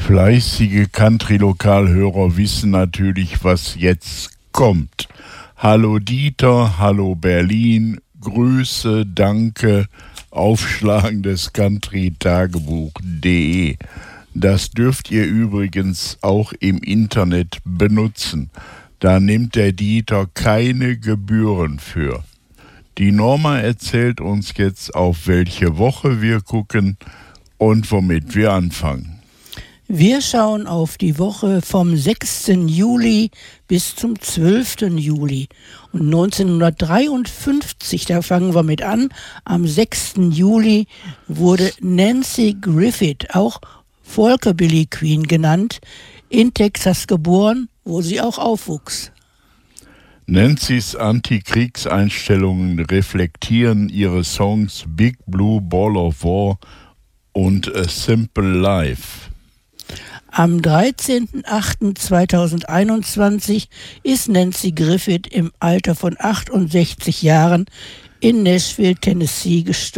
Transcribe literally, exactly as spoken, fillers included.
Fleißige Country-Lokalhörer wissen natürlich, was jetzt kommt. Hallo Dieter, hallo Berlin, Grüße, danke, aufschlagendes Country-Tagebuch punkt de. Das dürft ihr übrigens auch im Internet benutzen. Da nimmt der Dieter keine Gebühren für. Die Norma erzählt uns jetzt, auf welche Woche wir gucken und womit wir anfangen. Wir schauen auf die Woche vom sechsten Juli bis zum zwölften Juli. Und neunzehnhundertdreiundfünfzig, da fangen wir mit an, am sechsten Juli wurde Nancy Griffith, auch Folkabilly Queen genannt, in Texas geboren, wo sie auch aufwuchs. Nancys Antikriegseinstellungen reflektieren ihre Songs Big Blue Ball of War und A Simple Life. Am dreizehnten achten zweitausendeinundzwanzig ist Nancy Griffith im Alter von achtundsechzig Jahren in Nashville, Tennessee gestorben.